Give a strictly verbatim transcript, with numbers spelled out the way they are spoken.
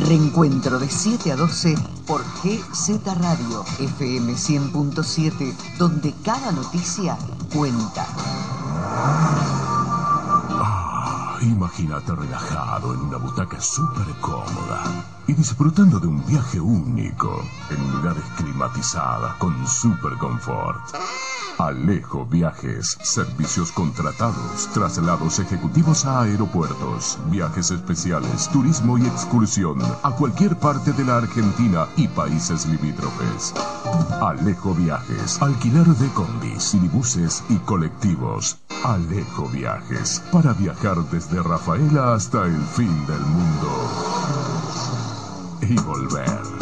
Reencuentro de siete a doce por G Z Radio, F M cien punto siete, donde cada noticia cuenta. Ah, imagínate relajado en una butaca súper cómoda y disfrutando de un viaje único en unidades climatizadas con súper confort. Alejo Viajes, servicios contratados, traslados ejecutivos a aeropuertos, viajes especiales, turismo y excursión a cualquier parte de la Argentina y países limítrofes. Alejo Viajes, alquiler de combis, minibuses y colectivos. Alejo Viajes, para viajar desde Rafaela hasta el fin del mundo y volver.